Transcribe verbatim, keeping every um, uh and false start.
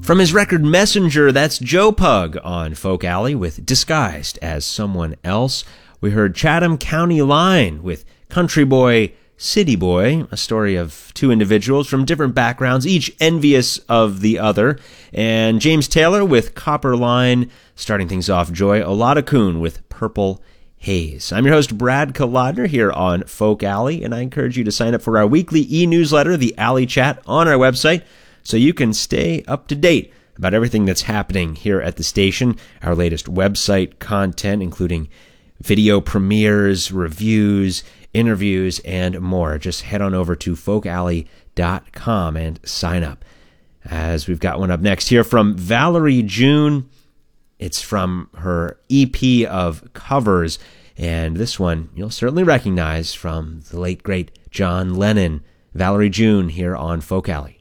From his record Messenger, that's Joe Pug on Folk Alley with Disguised as Someone Else. We heard Chatham County Line with Country Boy, City Boy, a story of two individuals from different backgrounds, each envious of the other. And James Taylor with Copper Line, starting things off, Joy Oladakoon with Purple Haze. I'm your host, Brad Kolodner, here on Folk Alley, and I encourage you to sign up for our weekly e-newsletter, The Alley Chat, on our website, so you can stay up to date about everything that's happening here at the station, our latest website content, including video premieres, reviews, interviews, and more. Just head on over to folk alley dot com and sign up. As we've got one up next here from Valerie June. It's from her E P of covers, and this one you'll certainly recognize from the late, great John Lennon. Valerie June here on Folk Alley.